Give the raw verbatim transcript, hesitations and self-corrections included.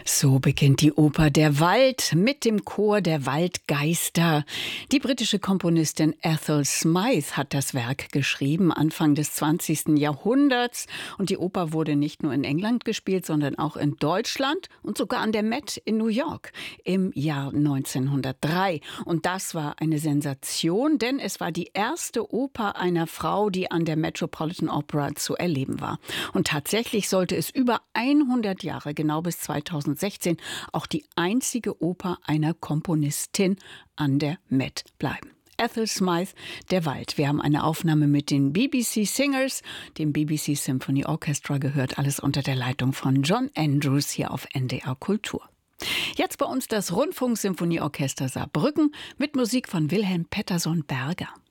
So beginnt die Oper Der Wald mit dem Chor der Waldgeister. Die britische Komponistin Ethel Smyth hat das Werk geschrieben, Anfang des zwanzigsten Jahrhunderts. Und die Oper wurde nicht nur in England gespielt, sondern auch in Deutschland und sogar an der Met in New York im Jahr neunzehnhundertdrei. Und das war eine Sensation, denn es war die erste Oper einer Frau, die an der Metropolitan Opera zu erleben war. Und tatsächlich sollte es über hundert Jahre, genau bis zweitausendsechzehn, auch die einzige Oper einer Komponistin an der Met bleiben. Ethel Smyth, Der Wald. Wir haben eine Aufnahme mit den B B C Singers, dem B B C Symphony Orchestra gehört, alles unter der Leitung von John Andrews hier auf N D R Kultur. Jetzt bei uns das Rundfunksymphonieorchester Saarbrücken mit Musik von Wilhelm Pettersson-Berger.